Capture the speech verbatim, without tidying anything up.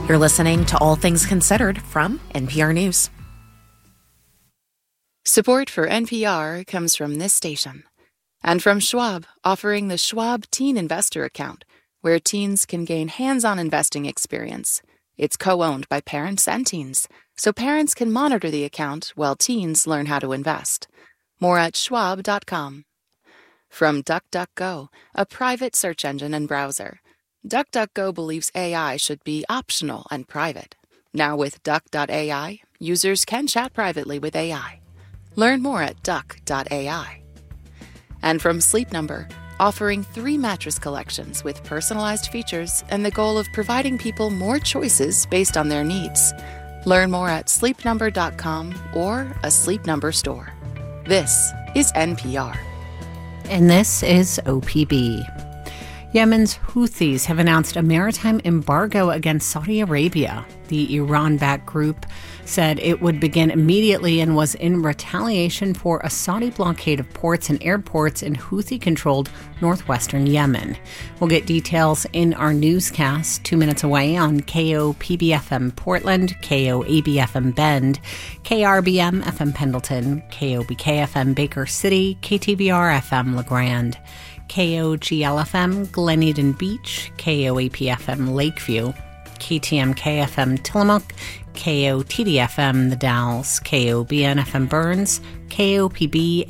You're listening to All Things Considered from N P R News. Support for N P R comes from this station and from Schwab, offering the Schwab Teen Investor Account, where teens can gain hands-on investing experience. It's co-owned by parents and teens, so parents can monitor the account while teens learn how to invest. More at schwab dot com. From DuckDuckGo, a private search engine and browser. DuckDuckGo believes A I should be optional and private. Now with Duck dot A I, users can chat privately with A I. Learn more at duck dot A I. And from Sleep Number, offering three mattress collections with personalized features and the goal of providing people more choices based on their needs. Learn more at sleep number dot com or a Sleep Number store. This is N P R. And this is O P B. Yemen's Houthis have announced a maritime embargo against Saudi Arabia. The Iran-backed group said it would begin immediately and was in retaliation for a Saudi blockade of ports and airports in Houthi-controlled northwestern Yemen. We'll get details in our newscast two minutes away on K O P B F M Portland, K O A B F M Bend, K R B M F M Pendleton, K O B K F M Baker City, K T V R F M LaGrande, K O G L F M Glen Eden Beach, K O A P F M Lakeview, K T M K F M Tillamook, K O T D F M The Dalles, K O B N F M Burns, K O P B